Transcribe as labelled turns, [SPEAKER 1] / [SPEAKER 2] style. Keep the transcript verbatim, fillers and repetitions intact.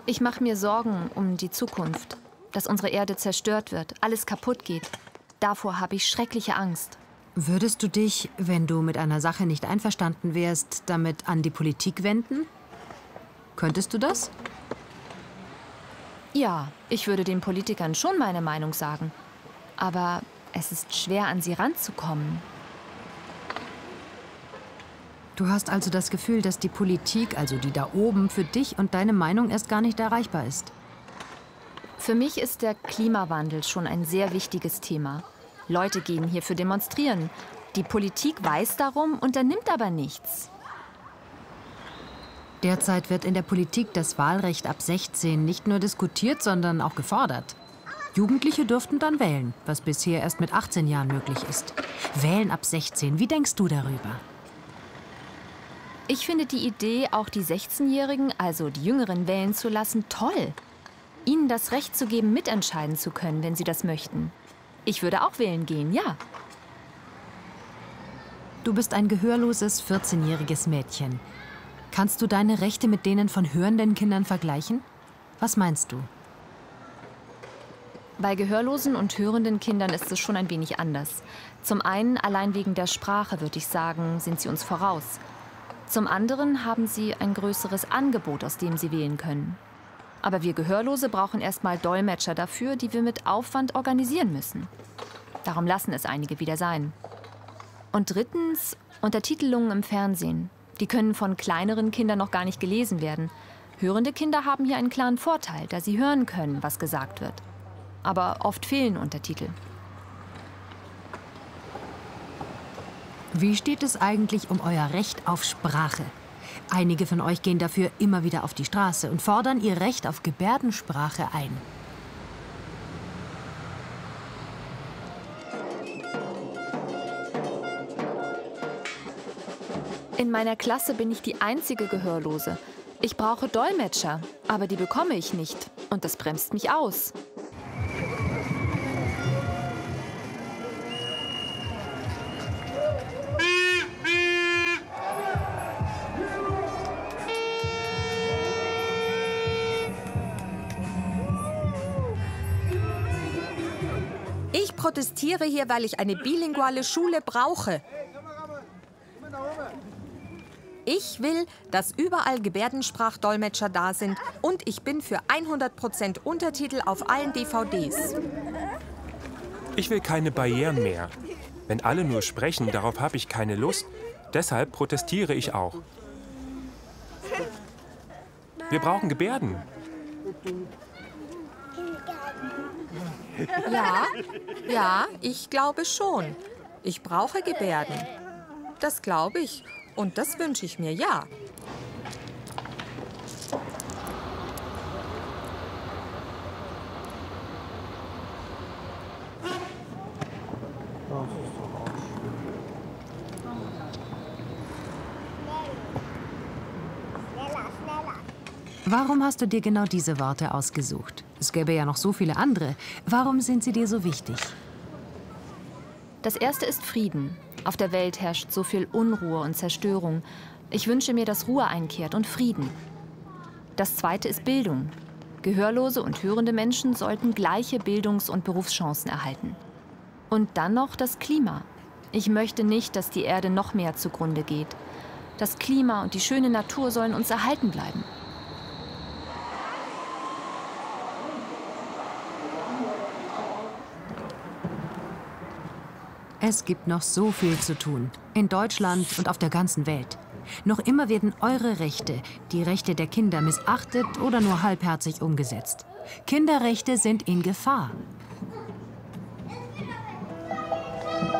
[SPEAKER 1] Ich mache mir Sorgen um die Zukunft, dass unsere Erde zerstört wird, alles kaputt geht. Davor habe ich schreckliche Angst.
[SPEAKER 2] Würdest du dich, wenn du mit einer Sache nicht einverstanden wärst, damit an die Politik wenden? Könntest du das?
[SPEAKER 1] Ja, ich würde den Politikern schon meine Meinung sagen. Aber es ist schwer, an sie ranzukommen.
[SPEAKER 2] Du hast also das Gefühl, dass die Politik, also die da oben, für dich und deine Meinung erst gar nicht erreichbar ist?
[SPEAKER 1] Für mich ist der Klimawandel schon ein sehr wichtiges Thema. Leute gehen hierfür demonstrieren. Die Politik weiß darum, unternimmt aber nichts.
[SPEAKER 2] Derzeit wird in der Politik das Wahlrecht ab sechzehn nicht nur diskutiert, sondern auch gefordert. Jugendliche dürften dann wählen, was bisher erst mit achtzehn Jahren möglich ist. Wählen ab sechzehn, wie denkst du darüber?
[SPEAKER 1] Ich finde die Idee, auch die sechzehnjährigen, also die Jüngeren, wählen zu lassen, toll. Ihnen das Recht zu geben, mitentscheiden zu können, wenn sie das möchten. Ich würde auch wählen gehen, ja.
[SPEAKER 2] Du bist ein gehörloses vierzehnjähriges Mädchen. Kannst du deine Rechte mit denen von hörenden Kindern vergleichen? Was meinst du?
[SPEAKER 1] Bei gehörlosen und hörenden Kindern ist es schon ein wenig anders. Zum einen, allein wegen der Sprache, würde ich sagen, sind sie uns voraus. Zum anderen haben sie ein größeres Angebot, aus dem sie wählen können. Aber wir Gehörlose brauchen erstmal Dolmetscher dafür, die wir mit Aufwand organisieren müssen. Darum lassen es einige wieder sein. Und drittens, Untertitelungen im Fernsehen. Die können von kleineren Kindern noch gar nicht gelesen werden. Hörende Kinder haben hier einen klaren Vorteil, da sie hören können, was gesagt wird. Aber oft fehlen Untertitel.
[SPEAKER 2] Wie steht es eigentlich um euer Recht auf Sprache? Einige von euch gehen dafür immer wieder auf die Straße und fordern ihr Recht auf Gebärdensprache ein.
[SPEAKER 1] In meiner Klasse bin ich die einzige Gehörlose. Ich brauche Dolmetscher, aber die bekomme ich nicht. Und das bremst mich aus.
[SPEAKER 3] Ich protestiere hier, weil ich eine bilinguale Schule brauche. Ich will, dass überall Gebärdensprachdolmetscher da sind und ich bin für hundert Prozent Untertitel auf allen D V Ds.
[SPEAKER 4] Ich will keine Barrieren mehr. Wenn alle nur sprechen, darauf habe ich keine Lust. Deshalb protestiere ich auch. Wir brauchen Gebärden.
[SPEAKER 3] Ja, ja, ich glaube schon. Ich brauche Gebärden. Das glaube ich. Und das wünsche ich mir, ja.
[SPEAKER 2] Warum hast du dir genau diese Worte ausgesucht? Es gäbe ja noch so viele andere. Warum sind sie dir so wichtig?
[SPEAKER 1] Das erste ist Frieden. Auf der Welt herrscht so viel Unruhe und Zerstörung. Ich wünsche mir, dass Ruhe einkehrt und Frieden. Das zweite ist Bildung. Gehörlose und hörende Menschen sollten gleiche Bildungs- und Berufschancen erhalten. Und dann noch das Klima. Ich möchte nicht, dass die Erde noch mehr zugrunde geht. Das Klima und die schöne Natur sollen uns erhalten bleiben.
[SPEAKER 2] Es gibt noch so viel zu tun. In Deutschland und auf der ganzen Welt. Noch immer werden eure Rechte, die Rechte der Kinder, missachtet oder nur halbherzig umgesetzt. Kinderrechte sind in Gefahr.